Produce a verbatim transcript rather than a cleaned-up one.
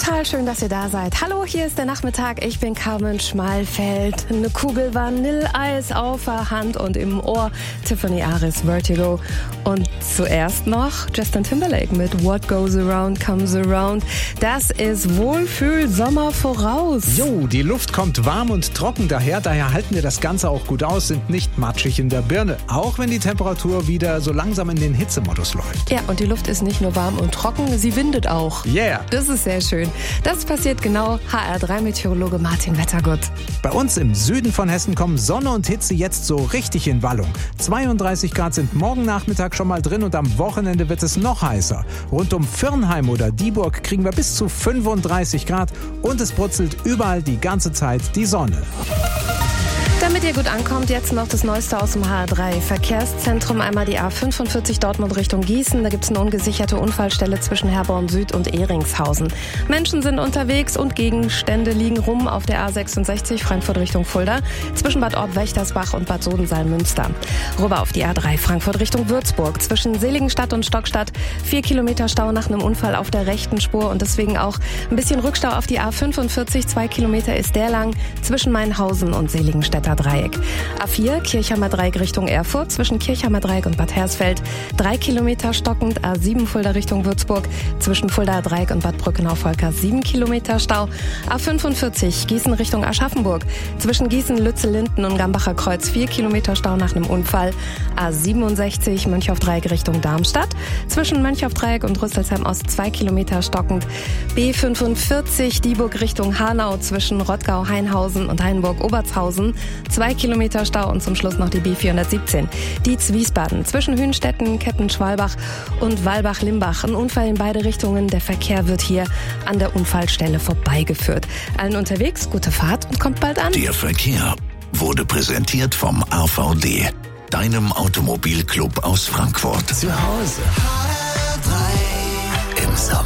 Total schön, dass ihr da seid. Hallo, hier ist der Nachmittag. Ich bin Carmen Schmalfeld. Eine Kugel Vanilleeis auf der Hand und im Ohr Tiffany Aris Vertigo. Und zuerst noch Justin Timberlake mit What Goes Around Comes Around. Das ist Wohlfühl-Sommer voraus. Jo, die Luft kommt warm und trocken daher. Daher halten wir das Ganze auch gut aus, sind nicht matschig in der Birne. Auch wenn die Temperatur wieder so langsam in den Hitzemodus läuft. Ja, und die Luft ist nicht nur warm und trocken, sie windet auch. Yeah. Das ist sehr schön. Das passiert genau. H R drei Meteorologe Martin Wettergut. Bei uns im Süden von Hessen kommen Sonne und Hitze jetzt so richtig in Wallung. zweiunddreißig Grad sind morgen Nachmittag schon mal drin und am Wochenende wird es noch heißer. Rund um Firnheim oder Dieburg kriegen wir bis zu fünfunddreißig Grad und es brutzelt überall die ganze Zeit die Sonne. Damit ihr gut ankommt, jetzt noch das Neueste aus dem H R drei Verkehrszentrum. Einmal die A fünfundvierzig Dortmund Richtung Gießen. Da gibt es eine ungesicherte Unfallstelle zwischen Herborn Süd und Ehringshausen. Menschen sind unterwegs und Gegenstände liegen rum auf der A sechsundsechzig Frankfurt Richtung Fulda. Zwischen Bad Orb-Wächtersbach und Bad Sodensalm-Münster. Rüber auf die A drei Frankfurt Richtung Würzburg. Zwischen Seligenstadt und Stockstadt. Vier Kilometer Stau nach einem Unfall auf der rechten Spur und deswegen auch ein bisschen Rückstau auf die A fünfundvierzig. Zwei Kilometer ist der lang zwischen Mainhausen und Seligenstädter Dreieck. A vier Kirchheimer Dreieck Richtung Erfurt zwischen Kirchheimer Dreieck und Bad Hersfeld. Drei Kilometer stockend. A sieben Fulda Richtung Würzburg zwischen Fulda Dreieck und Bad Brückenau-Volkers. Sieben Kilometer Stau. A fünfundvierzig Gießen Richtung Aschaffenburg zwischen Gießen, Lützel-Linden und Gambacher Kreuz. Vier Kilometer Stau nach einem Unfall. A siebenundsechzig Mönchhof Dreieck Richtung Darmstadt zwischen Mönchhof Dreieck und Rüsselsheim Ost. Zwei Kilometer stockend. B fünfundvierzig Dieburg Richtung Hanau zwischen Rottgau, Hainhausen und Hainburg-Obertshausen. Zwei Kilometer Stau und zum Schluss noch die B vierhundertsiebzehn. Dietz-Wiesbaden zwischen Hünstetten, Ketten-Schwalbach und Walbach-Limbach. Ein Unfall in beide Richtungen. Der Verkehr wird hier an der Unfallstelle vorbeigeführt. Allen unterwegs, gute Fahrt und kommt bald an. Der Verkehr wurde präsentiert vom A V D, deinem Automobilclub aus Frankfurt. Zu Hause. Im Sommer.